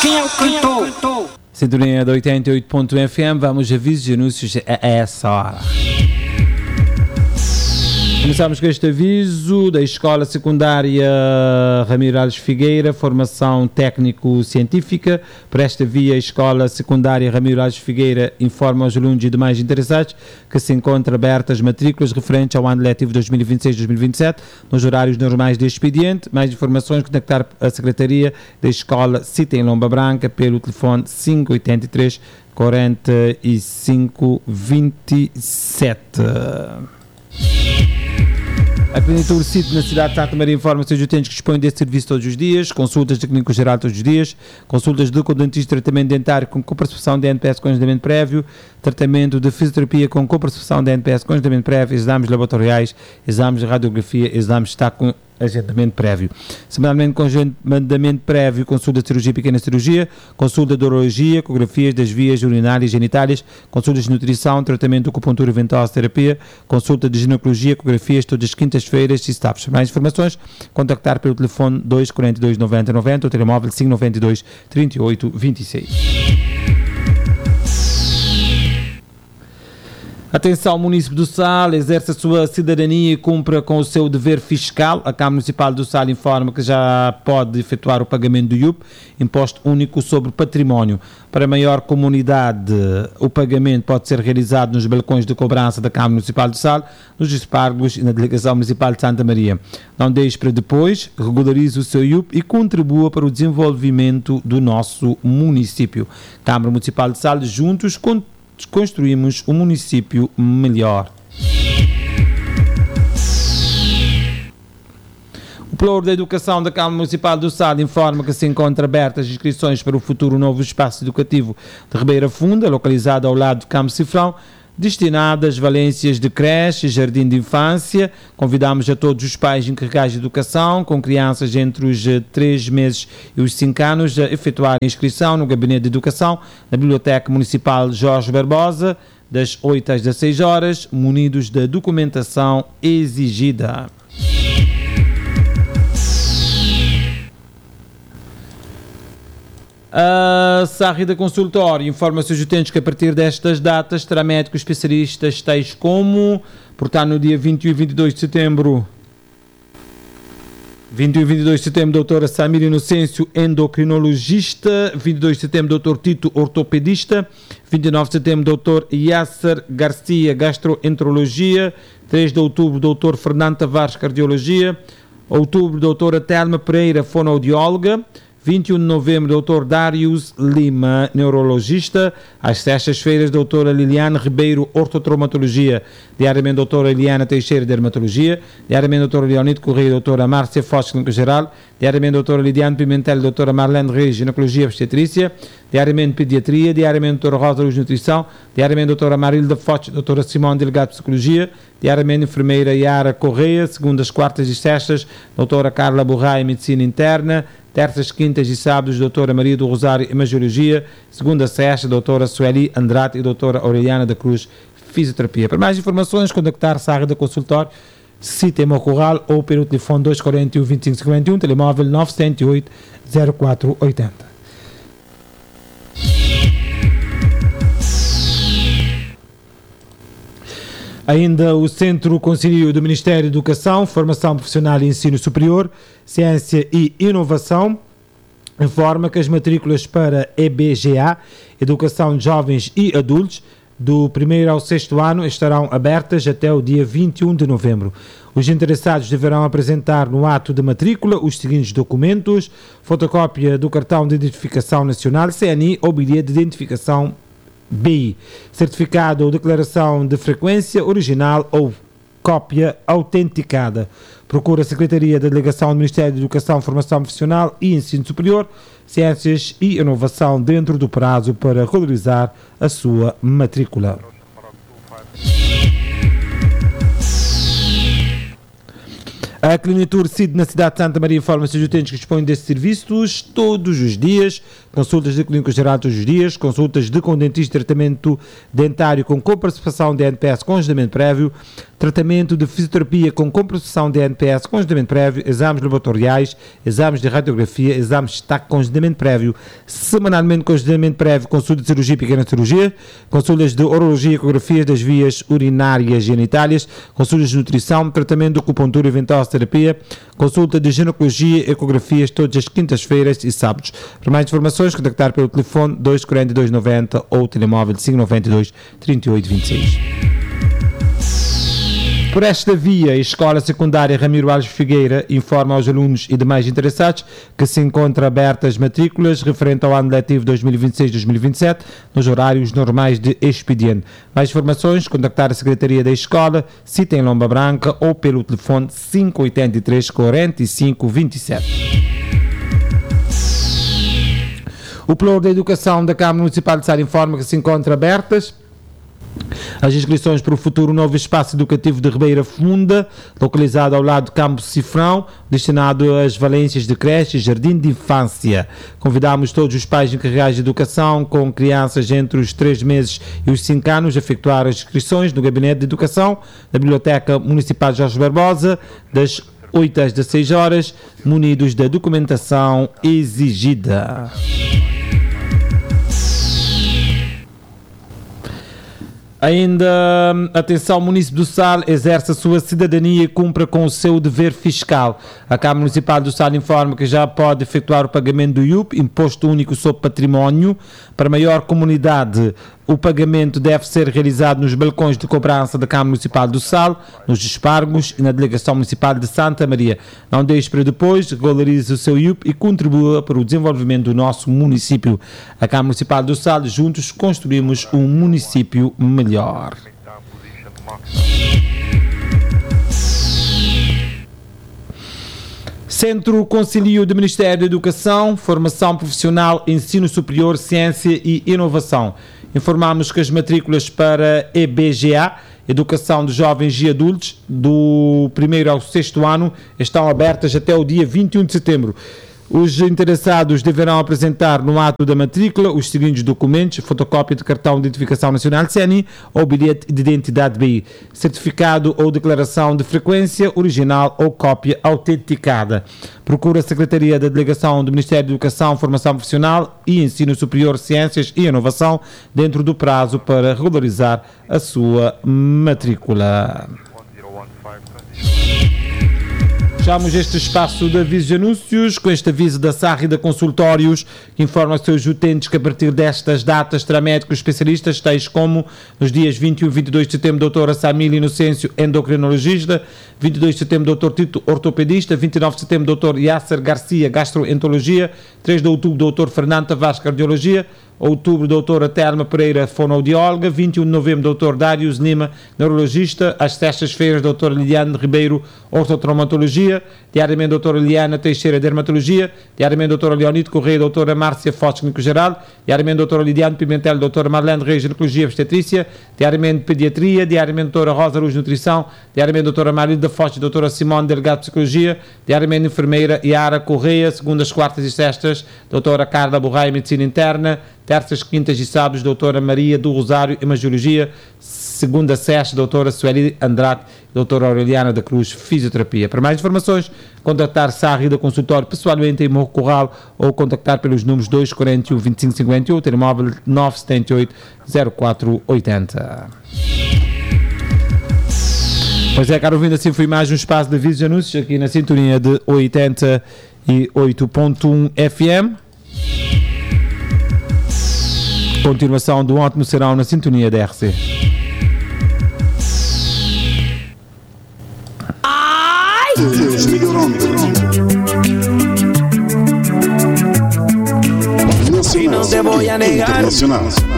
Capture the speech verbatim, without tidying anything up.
quem é o cantor? Sintonia de oitenta e oito ponto F M, vamos a avisos e anúncios a essa hora. Começamos com este aviso da Escola Secundária Ramiro Alves Figueira, formação técnico-científica. Por esta via, a Escola Secundária Ramiro Alves Figueira informa aos alunos e demais interessados que se encontram abertas as matrículas referentes ao ano letivo dois mil e vinte e seis dois mil e vinte e sete, nos horários normais de expediente. Mais informações, contactar a Secretaria da Escola Cita em Lomba Branca pelo telefone cinco oito três, quarenta e cinco, vinte e sete. A Plenitude City na cidade de Santa Maria informa seus utentes que dispõem desse serviço todos os dias, consultas de clínico geral todos os dias, consultas de dentista, tratamento dentário com coparticipação de N P S com agendamento prévio, tratamento de fisioterapia com coparticipação de N P S com agendamento prévio, exames laboratoriais, exames de radiografia, exames de está com agendamento prévio. Semanalmente com agendamento prévio, consulta de cirurgia e pequena cirurgia, consulta de urologia, ecografias das vias urinárias e genitálias, consultas de nutrição, tratamento de acupuntura ventosa, terapia, consulta de ginecologia, ecografias todas as quintas-feiras e staffs. Mais informações, contactar pelo telefone dois quatro dois, noventa noventa ou telemóvel cinco nove dois, trinta e oito, vinte e seis. Atenção, município do Sal, exerce a sua cidadania e cumpra com o seu dever fiscal. A Câmara Municipal do Sal informa que já pode efetuar o pagamento do I U P, Imposto Único sobre Património. Para maior comunidade, o pagamento pode ser realizado nos balcões de cobrança da Câmara Municipal do Sal, nos espárgos e na Delegação Municipal de Santa Maria. Não deixe para depois, regularize o seu I U P e contribua para o desenvolvimento do nosso município. Câmara Municipal de Sal, juntos com construímos um município melhor. O Pluro da Educação da Câmara Municipal do Sal informa que se encontra abertas as inscrições para o futuro novo espaço educativo de Ribeira Funda, localizado ao lado do Campo Cifrão, destinado às valências de creche e jardim de infância. Convidamos a todos os pais encarregados de educação, com crianças entre os três meses e os cinco anos, a efetuar a inscrição no Gabinete de Educação, na Biblioteca Municipal Jorge Barbosa, das oito às dezasseis horas, munidos da documentação exigida. A Sarrida Consultório informa seus utentes que a partir destas datas terá médicos especialistas tais como, portanto, no dia vinte e um e vinte e dois de setembro, vinte e um e vinte e dois de setembro, doutora Samir Inocêncio, endocrinologista, vinte e dois de setembro, doutor Tito, ortopedista, vinte e nove de setembro, doutor Yasser Garcia, gastroenterologia, três de outubro, doutor Fernando Tavares, cardiologia, outubro, doutora Telma Pereira, fonoaudióloga, vinte e um de novembro, doutor Darius Lima, neurologista. Às sextas-feiras, doutora Liliane Ribeiro, ortotraumatologia. Diariamente, doutora Eliana Teixeira, dermatologia. Diariamente, doutora Leonide Correia, doutora Márcia Foz, clínica geral. Diariamente, doutora Lidiane Pimentel, doutora Marlene Reis, ginecologia e obstetrícia. Diariamente, pediatria. Diariamente, doutora Rosa Luz, nutrição. Diariamente, doutora Marilda Foch, doutora Simone Delegado, psicologia. Diariamente, enfermeira Yara Correia. Segundas, quartas e sextas, doutora Carla Borraia, medicina interna. Terças, quintas e sábados, doutora Maria do Rosário, hemangiologia. Segunda, sexta, doutora Sueli Andrade e doutora Aureliana da Cruz, fisioterapia. Para mais informações, contactar Sarra da Consultório, Cita em Mocorral ou pelo telefone dois quatro um, vinte e cinco cinquenta e um, telemóvel nove zero oito, zero quatro oito zero. Ainda o Centro Concílio do Ministério da Educação, Formação Profissional e Ensino Superior, Ciência e Inovação, informa que as matrículas para E B G A, Educação de Jovens e Adultos, do primeiro ao sexto ano estarão abertas até o dia vinte e um de novembro. Os interessados deverão apresentar no ato de matrícula os seguintes documentos: fotocópia do cartão de identificação nacional, C N I ou bilhete de identificação B I, certificado ou declaração de frequência original ou cópia autenticada. Procura a Secretaria da Delegação do Ministério da Educação, Formação Profissional e Ensino Superior, Ciências e Inovação dentro do prazo para regularizar a sua matrícula. A Clinitur C I D na cidade de Santa Maria informa-se os utentes que dispõem desses serviços todos os dias, consultas de clínico geral todos os dias, consultas de com dentista, tratamento dentário com compensação de N P S com agendamento prévio, tratamento de fisioterapia com compensação de N P S com agendamento prévio, exames laboratoriais, exames de radiografia, exames de destaque com agendamento prévio, semanalmente com agendamento prévio, consulta de cirurgia e pequena cirurgia, consultas de urologia, ecografias das vias urinárias e genitálias, consultas de nutrição, tratamento de acupuntura e ventosa terapia, consulta de ginecologia, ecografias todas as quintas-feiras e sábados. Para mais informações, contactar pelo telefone dois quatro dois nove zero ou telemóvel cinco nove dois, três oito dois seis. Por esta via, a Escola Secundária Ramiro Alves Figueira informa aos alunos e demais interessados que se encontram abertas matrículas referente ao ano letivo dois mil e vinte e seis dois mil e vinte e sete nos horários normais de expediente. Mais informações, contactar a Secretaria da Escola, sita em Lomba Branca ou pelo telefone cinco oito três, quatro cinco dois sete. O Plano da Educação da Câmara Municipal de Sal informa que se encontram abertas as inscrições para o futuro novo espaço educativo de Ribeira Funda, localizado ao lado do Campo Cifrão, destinado às valências de creche e jardim de infância. Convidamos todos os pais encarregados de educação com crianças entre os três meses e os cinco anos a efetuar as inscrições no Gabinete de Educação da Biblioteca Municipal Jorge Barbosa, das oito às dezesseis horas, munidos da documentação exigida. Ainda, atenção, o município do Sal exerce a sua cidadania e cumpra com o seu dever fiscal. A Câmara Municipal do Sal informa que já pode efetuar o pagamento do I U P, Imposto Único sobre Património. Para maior comunidade, o pagamento deve ser realizado nos balcões de cobrança da Câmara Municipal do Sal, nos despargos e na Delegação Municipal de Santa Maria. Não deixe para depois, regularize o seu I U P e contribua para o desenvolvimento do nosso município. A Câmara Municipal do Sal, juntos construímos um município melhor. Centro Concilio do Ministério da Educação, Formação Profissional, Ensino Superior, Ciência e Inovação. Informamos que as matrículas para E B G A, Educação de Jovens e Adultos, do primeiro ao sexto ano, estão abertas até o dia vinte e um de setembro. Os interessados deverão apresentar no ato da matrícula os seguintes documentos: fotocópia de cartão de identificação nacional C N I ou bilhete de identidade B I, certificado ou declaração de frequência original ou cópia autenticada. Procura a Secretaria da Delegação do Ministério da Educação, Formação Profissional e Ensino Superior, Ciências e Inovação dentro do prazo para regularizar a sua matrícula. Fechamos este espaço de avisos de anúncios com este aviso da Sarri da Consultórios, que informa aos seus utentes que a partir destas datas terá médicos especialistas, tais como nos dias vinte e um e vinte e dois de setembro, doutora Samília Inocêncio, endocrinologista, vinte e dois de setembro, doutor Tito, ortopedista, vinte e nove de setembro, doutor Yasser Garcia, gastroenterologia, três de outubro, doutor Fernando Tavares, cardiologia, outubro, doutora Telma Pereira, fonoaudióloga, vinte e um de novembro, doutor Dários Lima, neurologista, às sextas-feiras, doutora Liliane Ribeiro, ortotraumatologia, diariamente, doutora Liliana Teixeira, dermatologia, diariamente, doutora Leonito Correia, doutora Márcia Fox, clínico-geral, diariamente, doutora Lidiane Pimentel, doutora Marlene Reis, ginecologia e obstetrícia, diariamente, pediatria, diariamente, doutora Rosa Luz, nutrição, diariamente, doutora Marilda Fox, doutora Simone Delgado, psicologia, diariamente, enfermeira Yara Correia, segundas, quartas e sextas, doutora Carla Borraia, medicina interna, terças, quintas e sábados, doutora Maria do Rosário, hematologia, segunda sexta, doutora Sueli Andrade, doutora Aureliana da Cruz, fisioterapia. Para mais informações, contactar Sarri da Consultório pessoalmente em Morro Corral ou contactar pelos números dois quatro um, vinte e cinco cinquenta e um, telemóvel nove sete oito, zero quatro oito zero. Pois é, caro ouvindo, assim foi mais um espaço de avisos de anúncios aqui na sintonia de oitenta e oito ponto um F M. Continuação do ótimo serão na sintonia da R C. Deus melhorando. Y no te voy a negar, Internacional.